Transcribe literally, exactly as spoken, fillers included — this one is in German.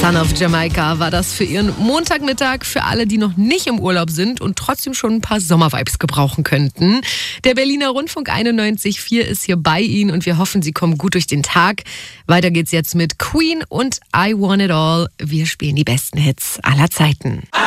Son of Jamaica war das für Ihren Montagmittag, für alle, die noch nicht im Urlaub sind und trotzdem schon ein paar Sommervibes gebrauchen könnten. Der Berliner Rundfunk einundneunzig Komma vier ist hier bei Ihnen und wir hoffen, Sie kommen gut durch den Tag. Weiter geht's jetzt mit Queen und I Want It All. Wir spielen die besten Hits aller Zeiten.